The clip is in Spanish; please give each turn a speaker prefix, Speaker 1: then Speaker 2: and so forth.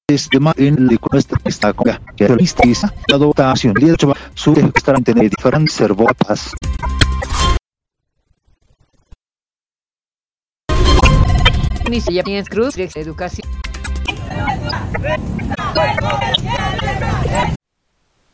Speaker 1: sistema en el cuesta está con que realiza la dotación de su estar en tener diferentes servotas.
Speaker 2: Ni se llama Cruz de Educación.